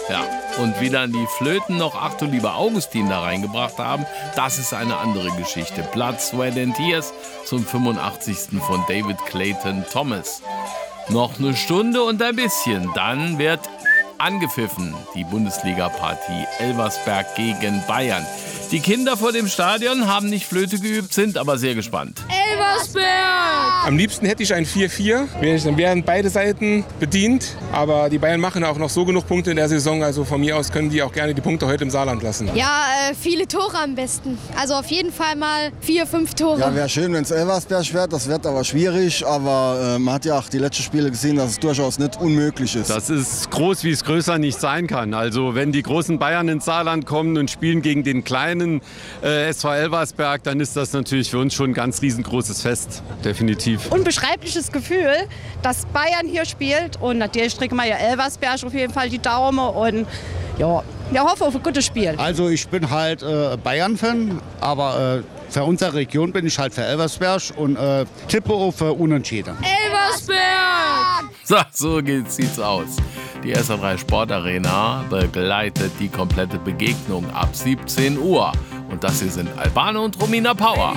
Ja, und wie dann die Flöten noch Ach du lieber Augustin da reingebracht haben, das ist eine andere Geschichte. Blood, Sweat and Tears zum 85. von David Clayton Thomas. Noch eine Stunde und ein bisschen, dann wird angepfiffen, die Bundesliga-Partie Elversberg gegen Bayern. Die Kinder vor dem Stadion haben nicht Flöte geübt, sind aber sehr gespannt. Elversberg! Am liebsten hätte ich ein 4-4. Dann wären beide Seiten bedient. Aber die Bayern machen auch noch so genug Punkte in der Saison. Also von mir aus können die auch gerne die Punkte heute im Saarland lassen. Ja, viele Tore am besten. Also auf jeden Fall mal 4, 5 Tore. Ja, wäre schön, wenn es Elversberg wird. Das wird aber schwierig. Aber man hat ja auch die letzten Spiele gesehen, dass es durchaus nicht unmöglich ist. Das ist groß, wie es größer nicht sein kann. Also wenn die großen Bayern ins Saarland kommen und spielen gegen den kleinen SV Elversberg, dann ist das natürlich für uns schon ein ganz riesengroßes Fest, definitiv. Unbeschreibliches Gefühl, dass Bayern hier spielt und natürlich drücken wir ja Elversberg auf jeden Fall die Daumen und ja, wir hoffen auf ein gutes Spiel. Also ich bin halt Bayern-Fan, aber für unsere Region bin ich halt für Elversberg und tippe auf Unentschieden. Elversberg! So sieht's aus. Die SA3 Sportarena begleitet die komplette Begegnung ab 17 Uhr. Und das hier sind Albano und Romina Power.